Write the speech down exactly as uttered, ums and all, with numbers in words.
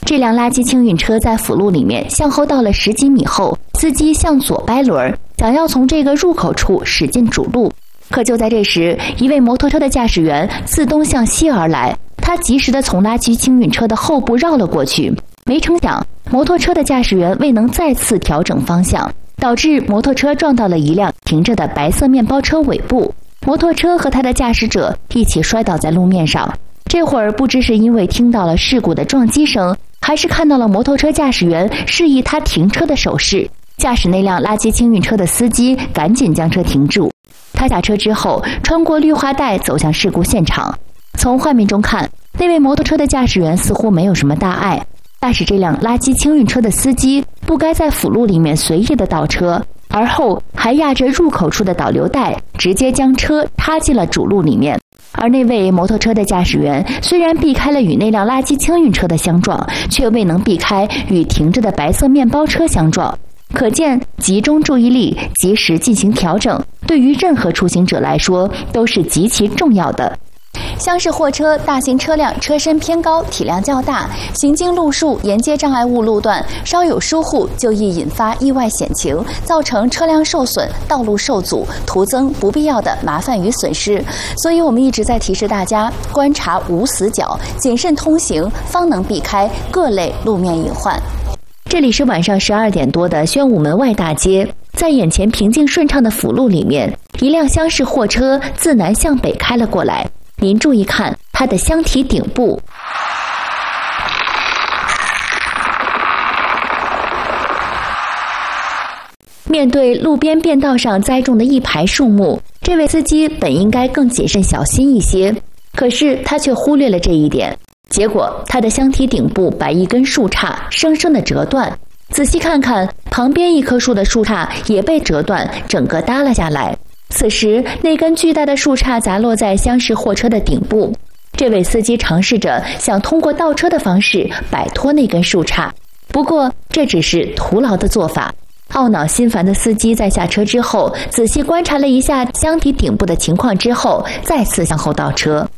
这辆垃圾清运车在辅路里面向后倒了十几米后，司机向左掰轮，想要从这个入口处驶进主路。可就在这时，一位摩托车的驾驶员自东向西而来，他及时地从垃圾清运车的后部绕了过去。没成想，摩托车的驾驶员未能再次调整方向，导致摩托车撞到了一辆停着的白色面包车尾部，摩托车和他的驾驶者一起摔倒在路面上。这会儿不知是因为听到了事故的撞击声，还是看到了摩托车驾驶员示意他停车的手势，驾驶那辆垃圾清运车的司机赶紧将车停住。他下车之后，穿过绿化带走向事故现场。从画面中看，那位摩托车的驾驶员似乎没有什么大碍，驾驶这辆垃圾清运车的司机不该在辅路里面随意的倒车，而后还压着入口处的导流带，直接将车插进了主路里面。而那位摩托车的驾驶员虽然避开了与那辆垃圾清运车的相撞，却未能避开与停着的白色面包车相撞。可见集中注意力，及时进行调整，对于任何出行者来说都是极其重要的。厢式货车大型车辆车身偏高，体量较大，行经路树沿街障碍物路段，稍有疏忽就易引发意外险情，造成车辆受损、道路受阻，徒增不必要的麻烦与损失。所以我们一直在提示大家，观察无死角，谨慎通行，方能避开各类路面隐患。这里是晚上十二点多的宣武门外大街，在眼前平静顺畅的辅路里面，一辆厢式货车自南向北开了过来。您注意看它的箱体顶部，面对路边便道上栽种的一排树木，这位司机本应该更谨慎小心一些，可是他却忽略了这一点。结果他的箱体顶部把一根树杈生生的折断，仔细看看，旁边一棵树的树杈也被折断，整个耷了下来。此时那根巨大的树杈砸落在厢式货车的顶部，这位司机尝试着想通过倒车的方式摆脱那根树杈，不过这只是徒劳的做法。懊恼心烦的司机在下车之后，仔细观察了一下箱体顶部的情况之后，再次向后倒车。